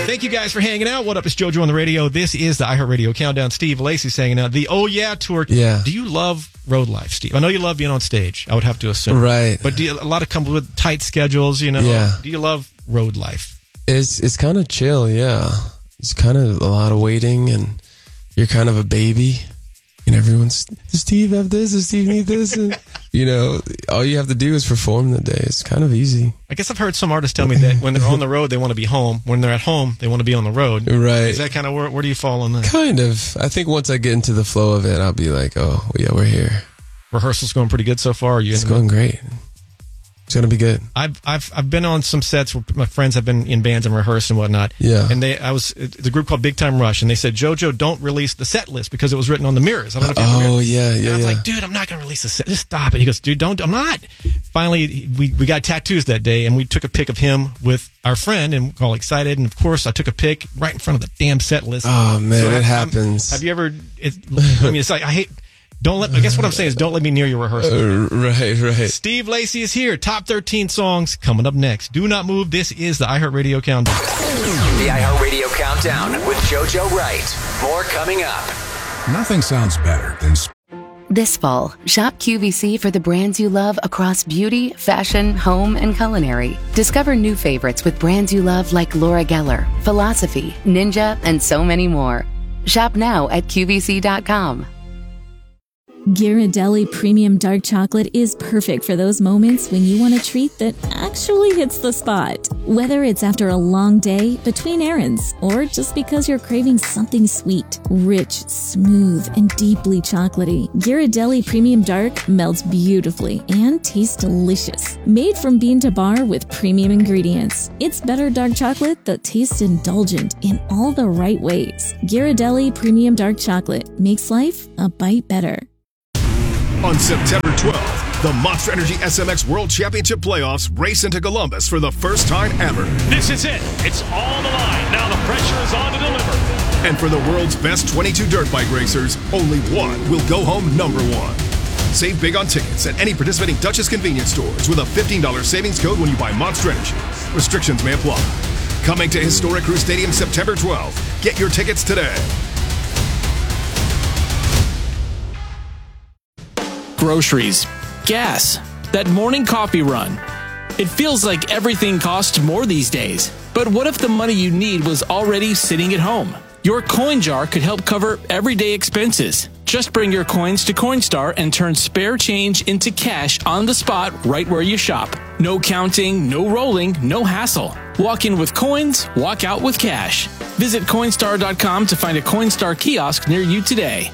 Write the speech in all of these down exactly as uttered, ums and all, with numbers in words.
Thank you guys for hanging out. What up? It's JoJo on the radio. This is the iHeartRadio Countdown. Steve Lacy's hanging out. The Oh Yeah Tour. Yeah. Do you love road life, Steve? I know you love being on stage. I would have to assume. Right. But do you, a lot of come with tight schedules, you know? Yeah. Do you love road life? It's it's kind of chill, yeah. It's kind of a lot of waiting, and you're kind of a baby. And everyone's, does Steve have this? Does Steve need this? And, you know, all you have to do is perform the day. It's kind of easy. I guess I've heard some artists tell me that when they're on the road, they want to be home. When they're at home, they want to be on the road. Right. Is that kind of where, where do you fall on that? Kind of. I think once I get into the flow of it, I'll be like, oh, yeah, we're here. Rehearsal's going pretty good so far? Are you it's going great. It's going to be good. I've I've I've been on some sets where my friends have been in bands and rehearsed and whatnot. Yeah. And they I was the group called Big Time Rush, and they said, JoJo, don't release the set list because it was written on the mirrors. I don't know if you ever Oh heard. yeah, yeah. And I was yeah. like, dude, I'm not going to release the set. Just stop it. He goes, dude, don't. I'm not. Finally, we we got tattoos that day, and we took a pic of him with our friend, and we're all excited. And of course, I took a pic right in front of the damn set list. Oh man, So it I'm- happens. Have you ever? It, I mean, it's like I hate. Don't let. I guess what I'm saying is, don't let me near your rehearsal. Uh, right, right. Steve Lacy is here. Top thirteen songs coming up next. Do not move. This is the iHeartRadio Countdown. The iHeartRadio Countdown with JoJo Wright. More coming up. Nothing sounds better than... This fall, shop Q V C for the brands you love across beauty, fashion, home, and culinary. Discover new favorites with brands you love like Laura Geller, Philosophy, Ninja, and so many more. Shop now at Q V C dot com. Ghirardelli Premium Dark Chocolate is perfect for those moments when you want a treat that actually hits the spot. Whether it's after a long day, between errands, or just because you're craving something sweet, rich, smooth, and deeply chocolatey, Ghirardelli Premium Dark melts beautifully and tastes delicious. Made from bean to bar with premium ingredients, it's better dark chocolate that tastes indulgent in all the right ways. Ghirardelli Premium Dark Chocolate makes life a bite better. On September twelfth, the Monster Energy S M X World Championship Playoffs race into Columbus for the first time ever. This is it. It's all on the line. Now the pressure is on to deliver. And for the world's best twenty-two dirt bike racers, only one will go home number one. Save big on tickets at any participating Duchess convenience stores with a fifteen dollars savings code when you buy Monster Energy. Restrictions may apply. Coming to Historic Crew Stadium September twelfth. Get your tickets today. Groceries, gas, that morning coffee run. It feels like everything costs more these days. But what if the money you need was already sitting at home? Your coin jar could help cover everyday expenses. Just bring your coins to Coinstar and turn spare change into cash on the spot right where you shop. No counting, no rolling, no hassle. Walk in with coins, walk out with cash. Visit Coinstar dot com to find a Coinstar kiosk near you today.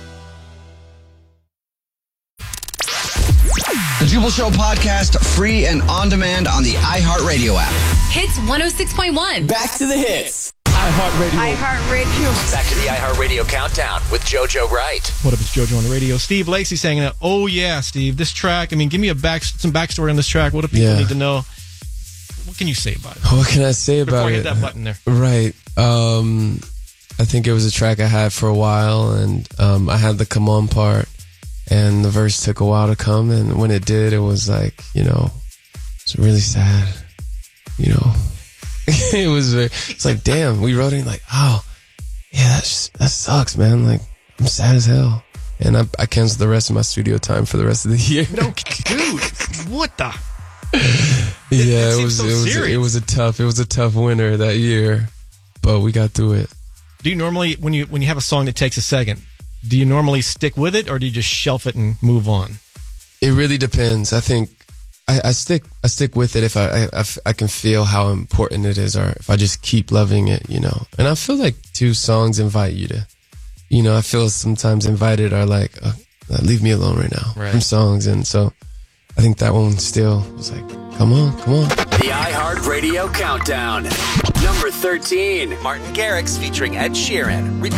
The Jubal Show podcast, free and on demand on the iHeartRadio app. Hits one oh six point one. Back to the hits. iHeartRadio. iHeartRadio. Back to the iHeartRadio Countdown with JoJo Wright. What up? It's JoJo on the radio. Steve Lacy saying that. Oh yeah, Steve. This track. I mean, give me a back some backstory on this track. What do people Yeah. need to know? What can you say about it? What can I say Before about I hit it? that button there. Right. Um, I think it was a track I had for a while, and um, I had the come on part, and the verse took a while to come, and when it did, it was like, you know, it's really sad. You know, it was. Very, it's like, damn, we wrote it like, oh, yeah, that's, that sucks, man. Like, I'm sad as hell, and I, I canceled the rest of my studio time for the rest of the year. No, dude, what the? Yeah, it it was so it was serious. it was a tough it was a tough winter that year, but we got through it. Do you normally, when you when you have a song that takes a second, do you normally stick with it or do you just shelf it and move on? It really depends. I think I, I stick I stick with it if I, I I f- I can feel how important it is, or if I just keep loving it, you know. And I feel like two songs invite you to, you know. I feel sometimes invited are like, uh, leave me alone right now Right. from songs, and so I think that one still was like, come on, come on. The iHeartRadio Countdown. Number thirteen. Martin Garrix featuring Ed Sheeran.